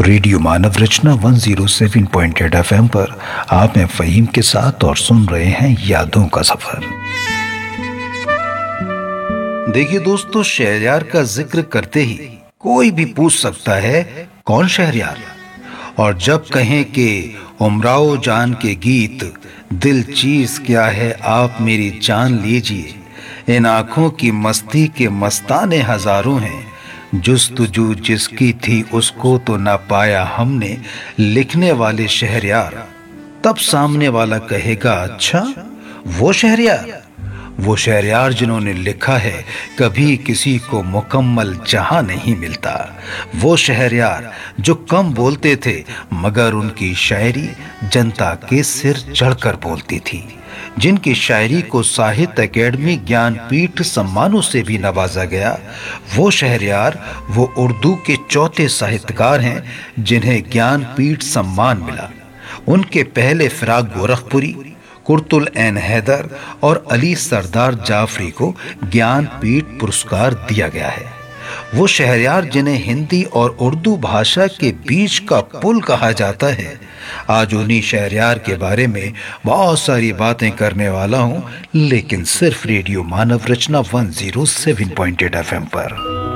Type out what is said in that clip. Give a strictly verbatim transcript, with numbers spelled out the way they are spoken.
Radio मानव रचना एक सौ सात पॉइंट आठ एफएम पर आप हैं फ़हीम के साथ और सुन रहे हैं यादों का सफर। देखिए दोस्तों, शहरयार का जिक्र करते ही कोई भी पूछ सकता है कौन शहरयार। और जब कहें कि उमराओ जान के गीत, दिल चीज क्या है आप मेरी जान लीजिए, इन आंखों की मस्ती के मस्ताने हजारों हैं, जुस्तजू जिसकी थी उसको तो ना पाया हमने, लिखने वाले शहरयार। तब सामने वाला कहेगा अच्छा वो शहरयार, वो शहरयार जिन्होंने लिखा है कभी किसी को मुकम्मल जहां नहीं मिलता। वो शहरयार जो कम बोलते थे मगर उनकी शायरी जनता के सिर चढ़कर बोलती थी, जिनकी शायरी को साहित्य अकेडमी ज्ञानपीठ सम्मानों से भी नवाजा गया। वो शहरयार वो उर्दू के चौथे साहित्यकार हैं जिन्हें ज्ञानपीठ सम्मान मिला। उनके पहले फिराक गोरखपुरी, कुर्तुल ऐन हैदर और अली सरदार जाफरी को ज्ञानपीठ पुरस्कार दिया गया है। वो शहरयार जिन्हें हिंदी और उर्दू भाषा के बीच का पुल कहा जाता है। आज उन्हीं शहरयार के बारे में बहुत सारी बातें करने वाला हूं, लेकिन सिर्फ रेडियो मानव रचना एक सौ सात पॉइंट आठ एफएम पर।